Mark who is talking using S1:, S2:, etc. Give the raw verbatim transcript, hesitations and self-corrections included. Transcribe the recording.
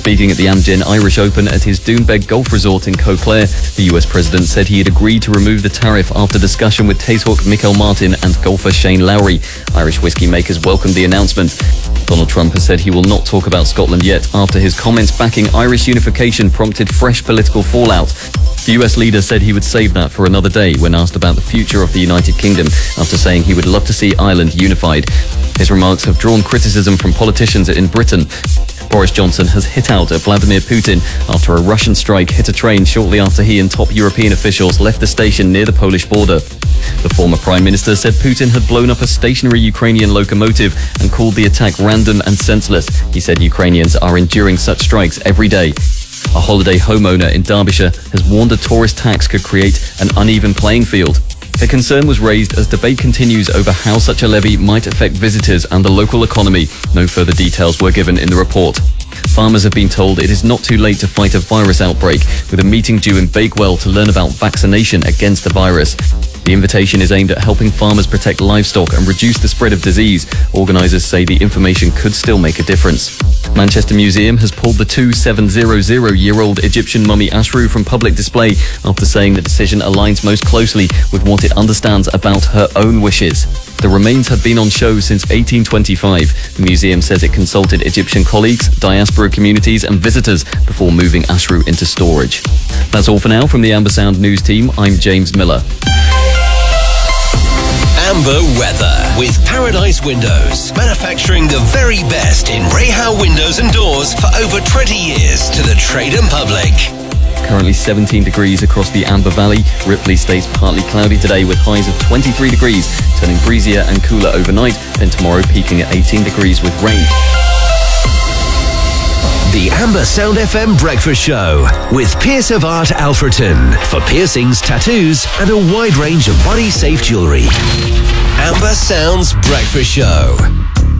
S1: Speaking at the Amgen Irish Open at his Doonbeg Golf Resort in Coclair, the U S president said he had agreed to remove the tariff after discussion with Taoiseach Michael Martin and golfer Shane Lowry. Irish whiskey makers welcomed the announcement. Donald Trump has said he will not talk about Scotland yet after his comments backing Irish unification prompted fresh political fallout. The U S leader said he would save that for another day when asked about the future of the United Kingdom after saying he would love to see Ireland unified. His remarks have drawn criticism from politicians in Britain. Boris Johnson has hit out at Vladimir Putin after a Russian strike hit a train shortly after he and top European officials left the station near the Polish border. The former Prime Minister said Putin had blown up a stationary Ukrainian locomotive and called the attack random and senseless. He said Ukrainians are enduring such strikes every day. A holiday homeowner in Derbyshire has warned a tourist tax could create an uneven playing field. The concern was raised as debate continues over how such a levy might affect visitors and the local economy. No further details were given in the report. Farmers have been told it is not too late to fight a virus outbreak, with a meeting due in Bakewell to learn about vaccination against the virus. The invitation is aimed at helping farmers protect livestock and reduce the spread of disease. Organisers say the information could still make a difference. Manchester Museum has pulled the two seven hundred year old Egyptian mummy Ashru from public display after saying the decision aligns most closely with what it understands about her own wishes. The remains have been on show since eighteen twenty-five. The museum says it consulted Egyptian colleagues, diaspora communities and visitors before moving Ashru into storage. That's all for now from the Amber Sound News team. I'm James Miller.
S2: Amber weather with Paradise Windows, manufacturing the very best in Rahal windows and doors for over twenty years to the trade and public.
S1: Currently seventeen degrees across the Amber Valley. Ripley stays partly cloudy today with highs of twenty-three degrees, turning breezier and cooler overnight, then tomorrow peaking at eighteen degrees with rain.
S2: The Amber Sound F M Breakfast Show with Pierce of Art Alfreton for piercings, tattoos and a wide range of body-safe jewellery. Amber Sound's Breakfast Show.